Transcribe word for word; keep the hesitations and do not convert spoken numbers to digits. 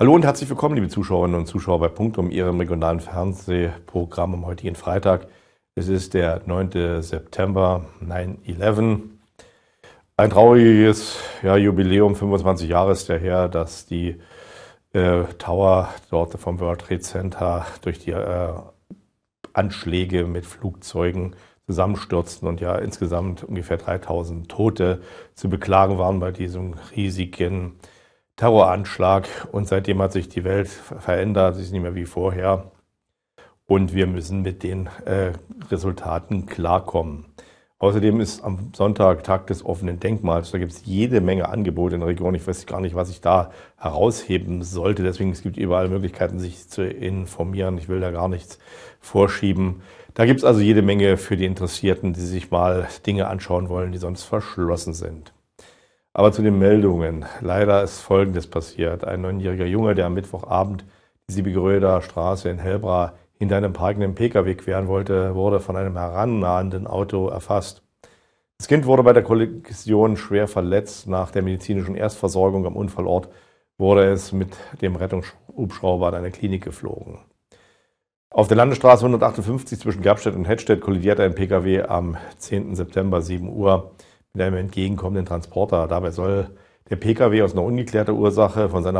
Hallo und herzlich willkommen, liebe Zuschauerinnen und Zuschauer bei Punktum, Ihrem regionalen Fernsehprogramm am heutigen Freitag. Es ist der neunte September, nine eleven. Ein trauriges ja, Jubiläum, fünfundzwanzig Jahre ist ja her, dass die äh, Tower dort vom World Trade Center durch die äh, Anschläge mit Flugzeugen zusammenstürzten und ja insgesamt ungefähr dreitausend Tote zu beklagen waren bei diesem riesigen Terroranschlag. Und seitdem hat sich die Welt verändert, sie ist nicht mehr wie vorher und wir müssen mit den äh, Resultaten klarkommen. Außerdem ist am Sonntag Tag des offenen Denkmals. Da gibt es jede Menge Angebote in der Region. Ich weiß gar nicht, was ich da herausheben sollte. Deswegen es gibt überall Möglichkeiten, sich zu informieren. Ich will da gar nichts vorschieben. Da gibt es also jede Menge für die Interessierten, die sich mal Dinge anschauen wollen, die sonst verschlossen sind. Aber zu den Meldungen. Leider ist Folgendes passiert. Ein neunjähriger Junge, der am Mittwochabend die Siebengröder Straße in Hellbra hinter einem parkenden Pkw queren wollte, wurde von einem herannahenden Auto erfasst. Das Kind wurde bei der Kollision schwer verletzt. Nach der medizinischen Erstversorgung am Unfallort wurde es mit dem Rettungshubschrauber an eine Klinik geflogen. Auf der Landesstraße hundertachtundfünfzig zwischen Gerbstedt und Hettstedt kollidierte ein Pkw am zehnten September sieben Uhr mit einem entgegenkommenden Transporter. Dabei soll der Pkw aus einer ungeklärten Ursache von seiner